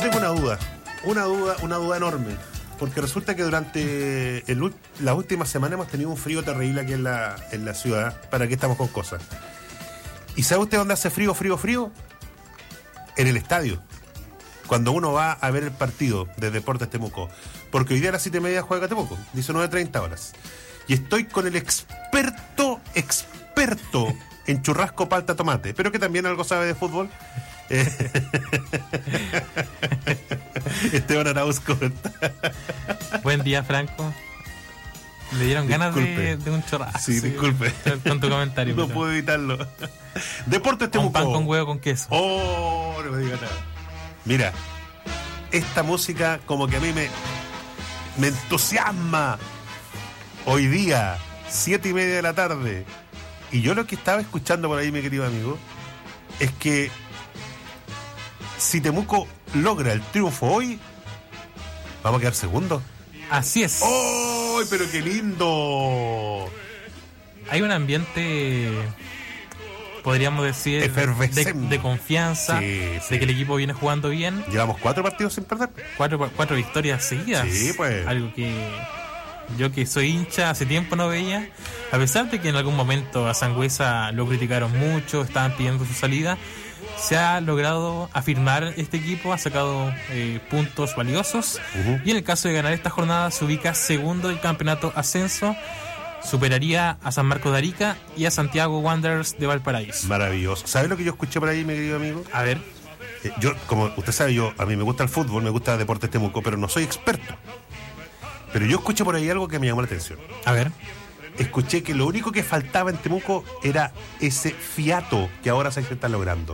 tengo una duda enorme, porque resulta que durante las últimas semanas hemos tenido un frío terrible aquí en la ciudad. ¿Para qué estamos con cosas? ¿Y sabe usted dónde hace frío? En el estadio. Cuando uno va a ver el partido de Deportes Temuco. Porque hoy día a las 7:30 juega Temuco, 19:30 horas. Y estoy con el experto en churrasco, palta, tomate, pero que también algo sabe de fútbol. Esteban Arauzco. Buen día, Franco. Me dieron ganas de un churrasco. Sí, disculpe. Con tu comentario. No puedo evitarlo. Deportes Temuco. Un pan con huevo con queso. Oh, no me diga nada. Mira, esta música como que a mí me entusiasma. Hoy día, 7:30 de la tarde. Y yo lo que estaba escuchando por ahí, mi querido amigo, es que si Temuco logra el triunfo hoy, vamos a quedar segundos. Así es. ¡Oh, pero qué lindo! Hay un ambiente, podríamos decir, de confianza, sí. De que el equipo viene jugando bien. Llevamos 4 partidos sin perder. 4 victorias seguidas. Sí, pues. Algo que yo, que soy hincha, hace tiempo no veía. A pesar de que en algún momento a Sangüesa lo criticaron mucho, estaban pidiendo su salida, se ha logrado afirmar este equipo, ha sacado puntos valiosos. Y en el caso de ganar esta jornada se ubica segundo del campeonato ascenso, superaría a San Marcos de Arica y a Santiago Wanderers de Valparaíso. Maravilloso. ¿Sabes lo que yo escuché por ahí, mi querido amigo? A ver. Yo, como usted sabe, a mí me gusta el fútbol, me gusta Deportes Temuco, pero no soy experto. Pero yo escuché por ahí algo que me llamó la atención. A ver. Escuché que lo único que faltaba en Temuco era ese fiato que ahora se está logrando.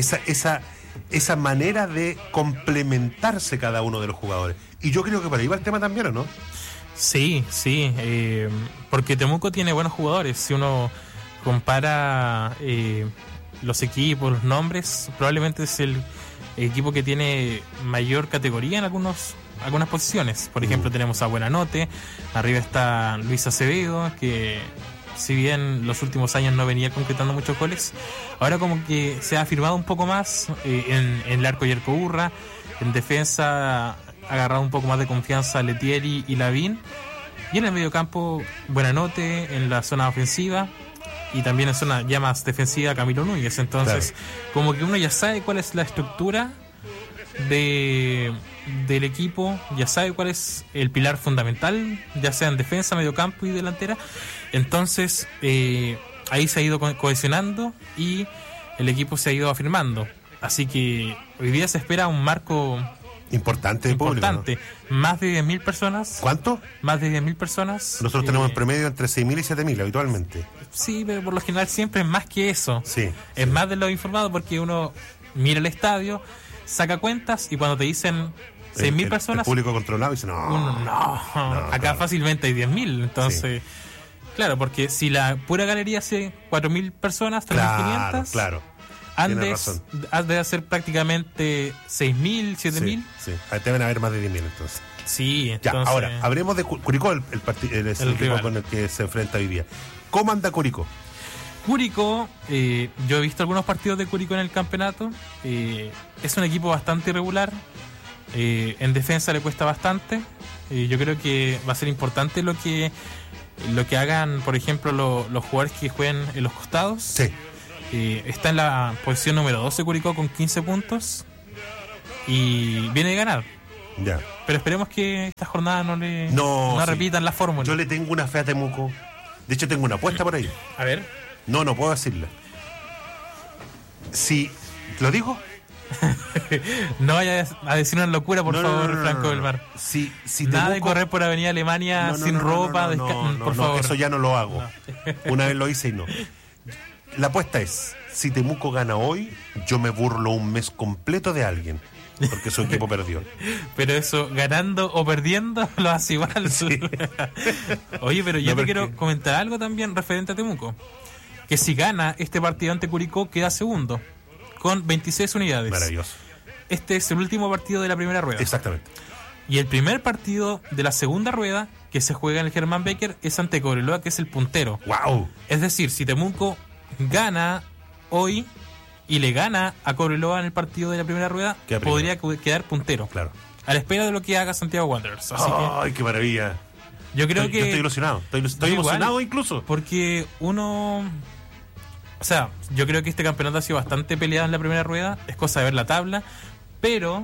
Esa manera de complementarse cada uno de los jugadores. Y yo creo que por ahí va el tema también, ¿o no? Sí, porque Temuco tiene buenos jugadores. Si uno compara los equipos, los nombres, probablemente es el equipo que tiene mayor categoría en algunas posiciones. Por ejemplo, tenemos a Buenanote, arriba está Luis Acevedo, que si bien los últimos años no venía concretando muchos goles, ahora como que se ha afirmado un poco más en el arco Yerko Urra. En defensa ha agarrado un poco más de confianza Letieri y Lavín, y en el medio campo Buenanote, en la zona ofensiva y también en zona ya más defensiva Camilo Núñez. Entonces, claro, como que uno ya sabe cuál es la estructura del equipo, ya sabe cuál es el pilar fundamental, ya sea en defensa, medio campo y delantera. Entonces ahí se ha ido cohesionando y el equipo se ha ido afirmando. Así que hoy día se espera un marco importante de público, ¿no? Más de 10.000 personas. ¿Cuánto? Más de 10.000 personas. Nosotros tenemos en promedio entre 6.000 y 7.000 habitualmente. Sí, pero por lo general siempre es más que eso. Sí, es más de lo informado, porque uno mira el estadio, saca cuentas y cuando te dicen 6.000 personas, el público controlado dice no, acá claro, fácilmente hay 10.000. Entonces, sí, claro, porque si la pura galería hace 4.000 personas, 3.500, claro, antes de hacer prácticamente 6.000, 7.000. Sí, deben haber más de 10.000 entonces. Sí, entonces. Ya, ahora, hablemos de Curicó, el equipo con el que se enfrenta hoy día. ¿Cómo anda Curicó? Curicó, yo he visto algunos partidos de Curicó en el campeonato. Es un equipo bastante irregular. En defensa le cuesta bastante. Yo creo que va a ser importante lo que hagan, por ejemplo, los jugadores que jueguen en los costados. Sí. Está en la posición número 12 Curicó con 15 puntos y viene de ganar. Ya. Pero esperemos que esta jornada no repitan la fórmula. Yo le tengo una fe a Temuco. De hecho, tengo una apuesta por ahí. A ver. No puedo decirla. Si ¿lo digo? No vaya a decir una locura, por favor, Franco del Mar. Si nada Temuco, de correr por Avenida Alemania sin ropa, por favor. Eso ya no lo hago. Una vez lo hice y no. La apuesta es, si Temuco gana hoy, yo me burlo un mes completo de alguien, porque su equipo perdió. Pero eso, ganando o perdiendo, lo hace igual. Sí. Oye, pero yo te quiero comentar algo también referente a Temuco. Que si gana este partido ante Curicó, queda segundo, con 26 unidades. Maravilloso. Este es el último partido de la primera rueda. Exactamente. Y el primer partido de la segunda rueda, que se juega en el Germán Becker, es ante Cobreloa, que es el puntero. ¡Wow! Es decir, si Temuco gana hoy, y le gana a Cobreloa en el partido de la primera rueda, podría quedar puntero. Claro. A la espera de lo que haga Santiago Wanderers. ¡Ay, qué maravilla! Yo creo Yo estoy ilusionado. Estoy emocionado incluso. Porque uno... O sea, yo creo que este campeonato ha sido bastante peleado en la primera rueda. Es cosa de ver la tabla. Pero...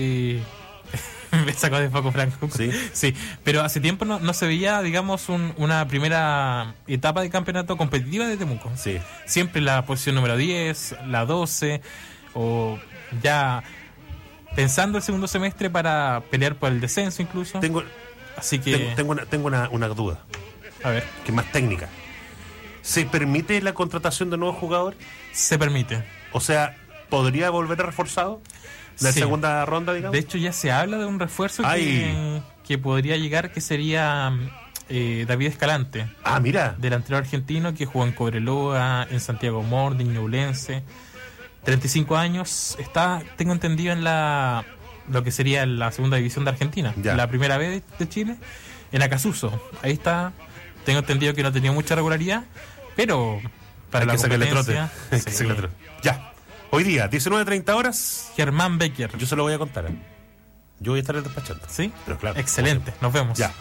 me sacó de foco Franco. Sí, pero hace tiempo no se veía, digamos, una primera etapa de campeonato competitiva de Temuco. Sí. Siempre la posición número 10, la 12, o ya pensando el segundo semestre para pelear por el descenso incluso. Tengo una duda. A ver. Que es más técnica. ¿Se permite la contratación de nuevos jugadores? Se permite. O sea, ¿podría volver reforzado? La segunda ronda, digamos. De hecho, ya se habla de un refuerzo que podría llegar, que sería David Escalante. Ah, mira. Delantero argentino que jugó en Cobreloa, en Santiago Morning, Ñublense. 35 años. Está, tengo entendido, en lo que sería la segunda división de Argentina. Ya. La primera vez de Chile, en Acasuso. Ahí está. Tengo entendido que no ha tenido mucha regularidad, pero para la competencia... Ya. Hoy día, 19:30 horas. Germán Becker. Yo se lo voy a contar. Yo voy a estar despachando. ¿Sí? Pero claro. Excelente. Nos vemos. Ya.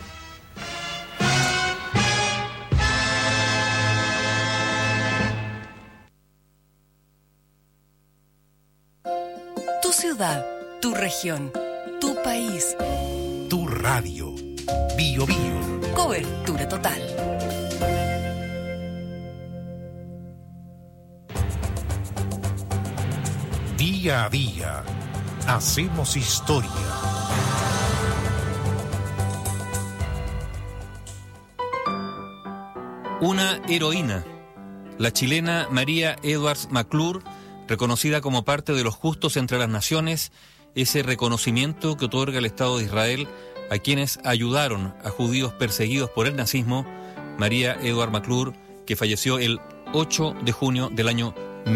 Tu ciudad, tu región, tu país. Tu radio. Bio Bio. Cobertura total. Día a día, hacemos historia. Una heroína, la chilena María Edwards McClure, reconocida como parte de los justos entre las naciones, ese reconocimiento que otorga el Estado de Israel a quienes ayudaron a judíos perseguidos por el nazismo. María Edwards McClure, que falleció el 8 de junio del año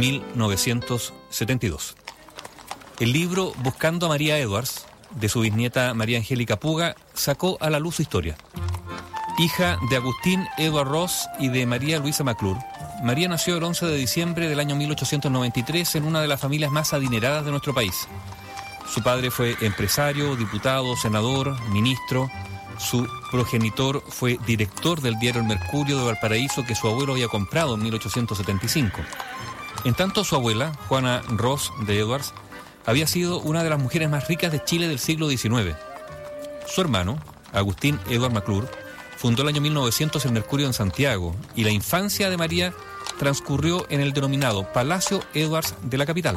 1972. El libro Buscando a María Edwards, de su bisnieta María Angélica Puga, sacó a la luz su historia. Hija de Agustín Edward Ross y de María Luisa McClure, María nació el 11 de diciembre del año 1893 en una de las familias más adineradas de nuestro país. Su padre fue empresario, diputado, senador, ministro. Su progenitor fue director del diario El Mercurio de Valparaíso, que su abuelo había comprado en 1875. En tanto, su abuela, Juana Ross de Edwards, había sido una de las mujeres más ricas de Chile del siglo XIX. Su hermano, Agustín Edward McClure, fundó el año 1900 el Mercurio en Santiago, y la infancia de María transcurrió en el denominado Palacio Edwards de la capital.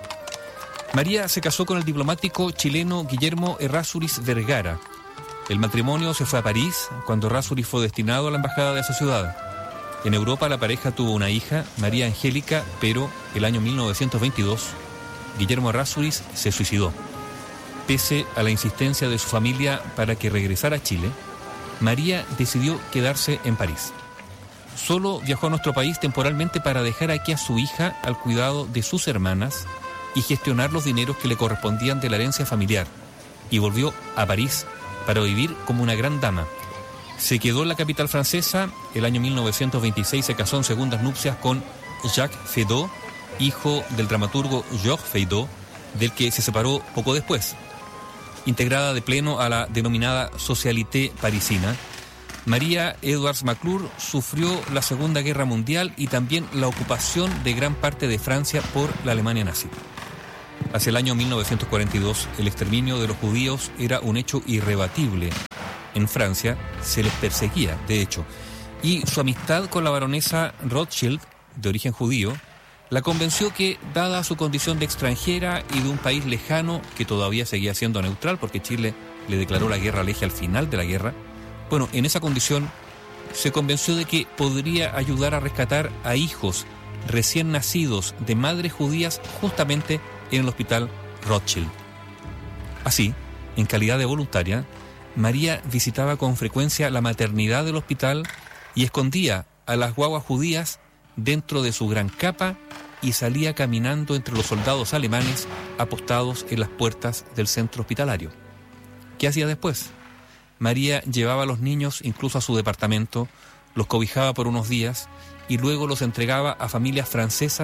María se casó con el diplomático chileno Guillermo Errázuriz Vergara. El matrimonio se fue a París cuando Errázuriz fue destinado a la embajada de esa ciudad. En Europa la pareja tuvo una hija, María Angélica, pero el año 1922 Guillermo Errázuriz se suicidó. Pese a la insistencia de su familia para que regresara a Chile, María decidió quedarse en París. Solo viajó a nuestro país temporalmente para dejar aquí a su hija al cuidado de sus hermanas y gestionar los dineros que le correspondían de la herencia familiar, y volvió a París para vivir como una gran dama. Se quedó en la capital francesa. El año 1926 se casó en segundas nupcias con Jacques Feydeau, hijo del dramaturgo Georges Feydeau, del que se separó poco después. Integrada de pleno a la denominada socialité parisina, María Edwards McClure sufrió la Segunda Guerra Mundial y también la ocupación de gran parte de Francia por la Alemania nazi. Hacia el año 1942, el exterminio de los judíos era un hecho irrebatible. En Francia se les perseguía, de hecho, y su amistad con la baronesa Rothschild, de origen judío, la convenció que, dada su condición de extranjera y de un país lejano que todavía seguía siendo neutral, porque Chile le declaró la guerra al eje al final de la guerra, bueno, en esa condición se convenció de que podría ayudar a rescatar a hijos recién nacidos de madres judías justamente en el hospital Rothschild. Así, en calidad de voluntaria, María visitaba con frecuencia la maternidad del hospital y escondía a las guaguas judías dentro de su gran capa y salía caminando entre los soldados alemanes apostados en las puertas del centro hospitalario. ¿Qué hacía después? María llevaba a los niños incluso a su departamento, los cobijaba por unos días y luego los entregaba a familias francesas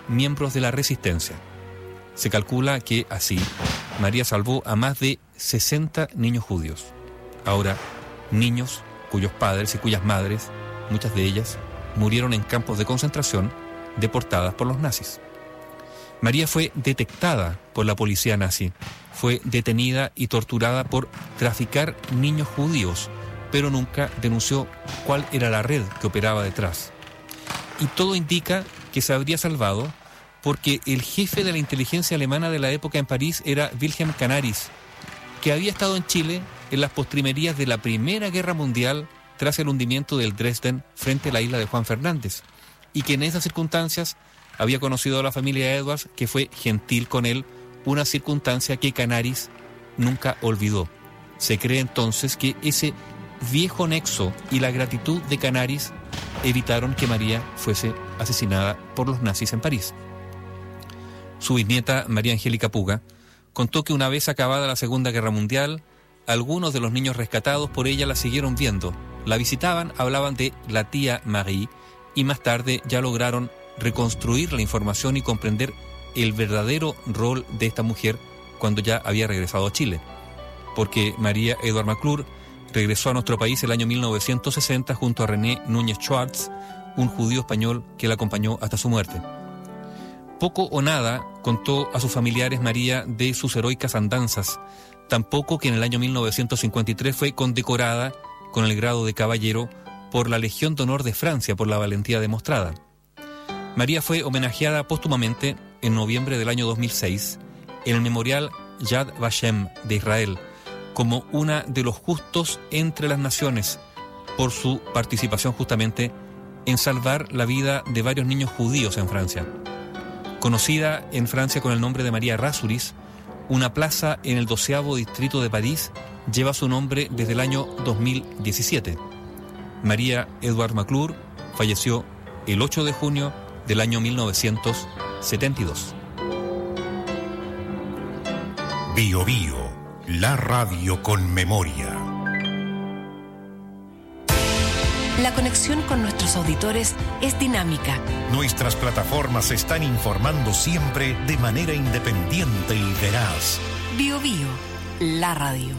miembros de la resistencia. Se calcula que así María salvó a más de 60 niños judíos. Ahora, niños cuyos padres y cuyas madres, muchas de ellas, murieron en campos de concentración deportadas por los nazis. María fue detectada por la policía nazi, fue detenida y torturada por traficar niños judíos, pero nunca denunció cuál era la red que operaba detrás. Y todo indica que se habría salvado porque el jefe de la inteligencia alemana de la época en París era Wilhelm Canaris, que había estado en Chile en las postrimerías de la Primera Guerra Mundial tras el hundimiento del Dresden frente a la isla de Juan Fernández, y que en esas circunstancias había conocido a la familia Edwards, que fue gentil con él, una circunstancia que Canaris nunca olvidó. Se cree entonces que ese viejo nexo y la gratitud de Canaris evitaron que María fuese asesinada por los nazis en París. Su bisnieta, María Angélica Puga, contó que una vez acabada la Segunda Guerra Mundial, algunos de los niños rescatados por ella la siguieron viendo, la visitaban, hablaban de la tía Marie y más tarde ya lograron reconstruir la información y comprender el verdadero rol de esta mujer cuando ya había regresado a Chile. Porque María Edward McClure regresó a nuestro país el año 1960 junto a René Núñez Schwartz, un judío español que la acompañó hasta su muerte. Poco o nada contó a sus familiares María de sus heroicas andanzas, tampoco que en el año 1953 fue condecorada con el grado de caballero por la Legión de Honor de Francia por la valentía demostrada. María fue homenajeada póstumamente en noviembre del año 2006 en el memorial Yad Vashem de Israel como una de los justos entre las naciones por su participación justamente en salvar la vida de varios niños judíos en Francia. Conocida en Francia con el nombre de María Errázuriz, una plaza en el 12º distrito de París lleva su nombre desde el año 2017. María Edward McClure falleció el 8 de junio del año 1972. Bio Bio, la radio con memoria. La conexión con nuestros auditores es dinámica. Nuestras plataformas están informando siempre de manera independiente y veraz. Bio Bio, la radio.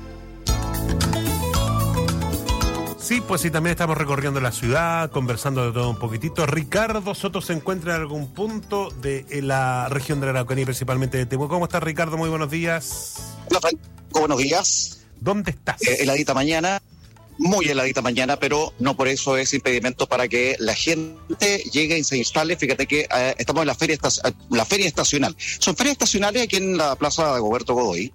Sí, pues sí, también estamos recorriendo la ciudad, conversando de todo un poquitito. Ricardo Soto se encuentra en algún punto de la región de la Araucanía, principalmente de Temuco. ¿Cómo estás, Ricardo? Muy buenos días. Hola, Franco. Buenos días. ¿Dónde estás? Heladita mañana, muy heladita mañana, pero no por eso es impedimento para que la gente llegue y se instale. Fíjate que estamos en la feria estacional. Son ferias estacionales aquí en la plaza de Goberto Godoy,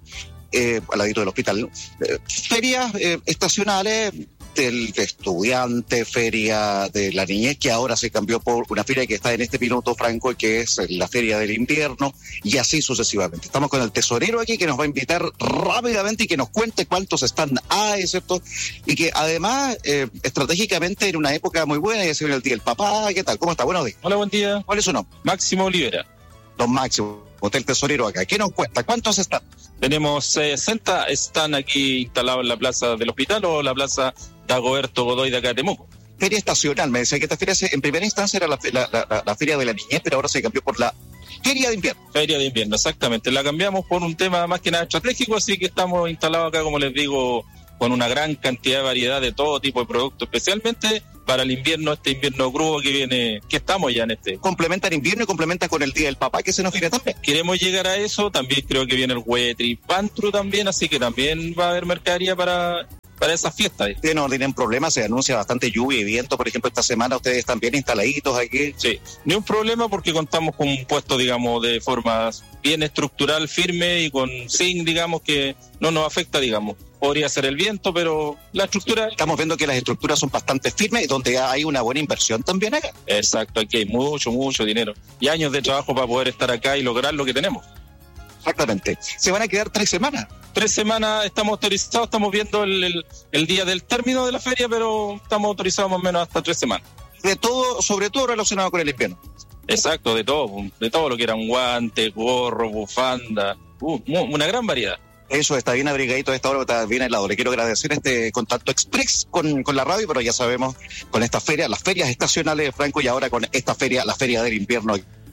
al ladito del hospital. Ferias estacionales del estudiante, feria de la niñez, que ahora se cambió por una feria que está en este minuto, Franco, que es la feria del invierno, y así sucesivamente. Estamos con el tesorero aquí, que nos va a invitar rápidamente y que nos cuente cuántos están ¿cierto? Y que además, estratégicamente, en una época muy buena, ya se viene el Día del Papá. ¿Qué tal? ¿Cómo está? Buenos días. Hola, buen día. ¿Cuál es su nombre? Máximo Olivera. Don Máximo, hotel tesorero acá. ¿Qué nos cuenta? ¿Cuántos están? Tenemos 60, están aquí instalados en la plaza del hospital o la plaza Dagoberto Godoy de acá de Temuco. Feria estacional, me decía que esta feria en primera instancia era la feria de la niñez, pero ahora se cambió por la feria de invierno. Feria de invierno, exactamente. La cambiamos por un tema más que nada estratégico, así que estamos instalados acá, como les digo, con una gran cantidad de variedad de todo tipo de productos, especialmente para el invierno, este invierno crudo que viene, que estamos ya en este. Complementa el invierno y complementa con el Día del Papá, que se nos viene también. Queremos llegar a eso, también creo que viene el Huetri Pantru también, así que también va a haber mercadería para esas fiestas. Ustedes no tienen problemas, se anuncia bastante lluvia y viento, por ejemplo, esta semana ustedes están bien instaladitos aquí. Sí, ni un problema porque contamos con un puesto, digamos, de forma bien estructural, firme y con zinc, digamos, que no nos afecta, digamos. Podría ser el viento, pero la estructura... Estamos viendo que las estructuras son bastante firmes y donde hay una buena inversión también acá. Exacto, aquí hay mucho dinero y años de trabajo para poder estar acá y lograr lo que tenemos. Exactamente. Se van a quedar 3 semanas. 3 semanas estamos autorizados, estamos viendo el día del término de la feria, pero estamos autorizados más o menos hasta 3 semanas. De todo, sobre todo relacionado con el invierno. Exacto, de todo lo que eran guantes, gorro, bufanda, una gran variedad. Eso está bien abrigadito a esta hora, está bien helado. Le quiero agradecer este contacto express con la radio, pero ya sabemos, con esta feria, las ferias estacionales de Franco, y ahora con esta feria, la feria del invierno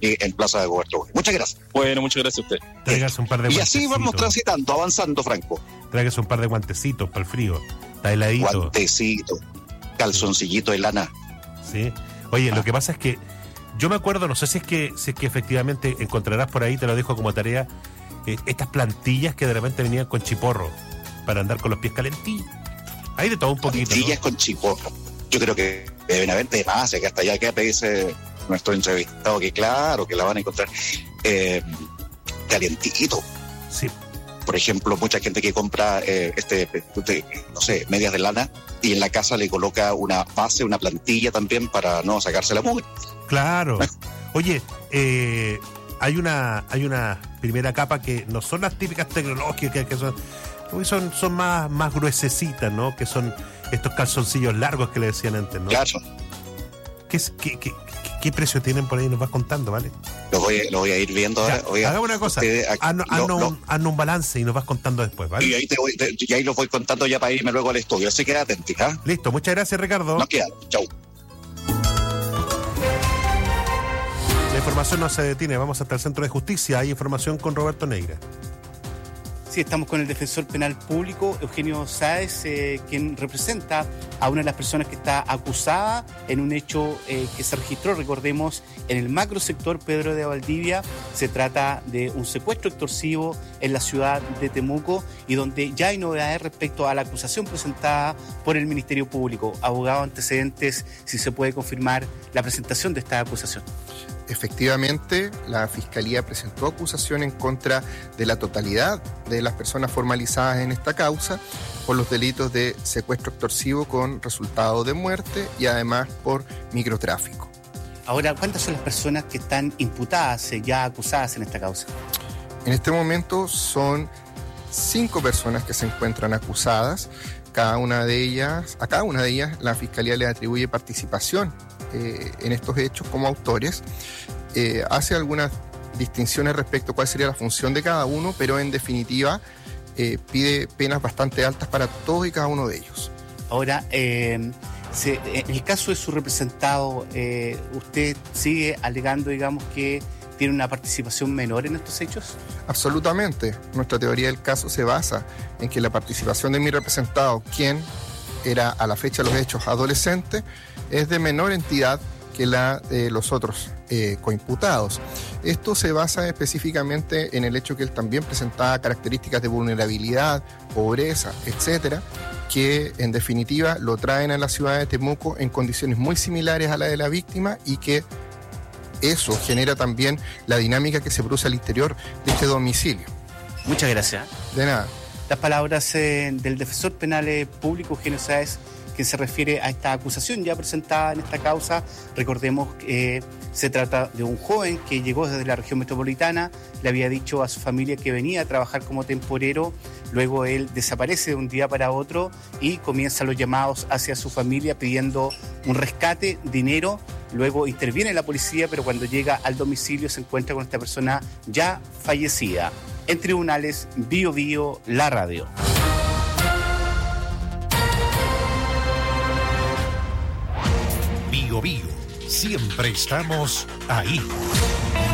en Plaza de Gobernador. Muchas gracias. Bueno, muchas gracias a usted. Tráigase un par de Y guantecitos. así vamos transitando, avanzando, Franco. Tráigase un par de guantecitos para el frío. Está heladito. Guantecito, calzoncillito de lana. Sí. Oye, lo que pasa es que yo me acuerdo, no sé si es que efectivamente encontrarás por ahí, te lo dejo como tarea, estas plantillas que de repente venían con chiporro para andar con los pies calentitos. Hay de todo un poquito, Plantillas ¿no? con chiporro. Yo creo que deben haber de más, que hasta allá que dice nuestro entrevistado que claro, que la van a encontrar calientito. Sí. Por ejemplo, mucha gente que compra no sé, medias de lana y en la casa le coloca una base, una plantilla también para no sacarse la mugre. Claro. Oye, hay una primera capa que no son las típicas tecnológicas, que son más gruesecitas, ¿no? Que son estos calzoncillos largos que le decían antes, ¿no? Claro, ¿Qué precio tienen por ahí? Nos vas contando, ¿vale? lo voy a ir viendo Ya, ahora. Oiga, hagamos una cosa, ustedes aquí- haznos un balance y nos vas contando después, ¿vale? y ahí los voy contando ya para irme luego al estudio. Así que atentos, ¿ah? Listo, muchas gracias, Ricardo. Nos queda. Chau. La información no se detiene, vamos hasta el Centro de Justicia. Hay información con Roberto Neira. Sí, estamos con el defensor penal público, Eugenio Sáez, quien representa a una de las personas que está acusada en un hecho que se registró, recordemos, en el macrosector Pedro de Valdivia. Se trata de un secuestro extorsivo en la ciudad de Temuco y donde ya hay novedades respecto a la acusación presentada por el Ministerio Público. Abogado, antecedentes, si se puede confirmar la presentación de esta acusación. Efectivamente, la Fiscalía presentó acusación en contra de la totalidad de las personas formalizadas en esta causa por los delitos de secuestro extorsivo con resultado de muerte y además por microtráfico. Ahora, ¿cuántas son las personas que están imputadas, ya acusadas en esta causa? En este momento son 5 personas que se encuentran acusadas. A cada una de ellas la Fiscalía le atribuye participación en estos hechos como autores. Hace algunas distinciones respecto a cuál sería la función de cada uno, pero en definitiva pide penas bastante altas para todos y cada uno de ellos. Ahora, en el caso de su representado, ¿usted sigue alegando, digamos, que tiene una participación menor en estos hechos? Absolutamente. Nuestra teoría del caso se basa en que la participación de mi representado, quien era a la fecha de los hechos adolescente, es de menor entidad que la de los otros coimputados. Esto se basa específicamente en el hecho que él también presentaba características de vulnerabilidad, pobreza, etcétera, que en definitiva lo traen a la ciudad de Temuco en condiciones muy similares a la de la víctima y que eso genera también la dinámica que se produce al interior de este domicilio. Muchas gracias. De nada. Las palabras del defensor penal público, Eugenio Sáez, que se refiere a esta acusación ya presentada en esta causa. Recordemos que se trata de un joven que llegó desde la región metropolitana, le había dicho a su familia que venía a trabajar como temporero, luego él desaparece de un día para otro y comienza los llamados hacia su familia pidiendo un rescate, dinero. Luego interviene la policía, pero cuando llega al domicilio se encuentra con esta persona ya fallecida. En tribunales, Bio Bio, la radio. Bio Bio, siempre estamos ahí.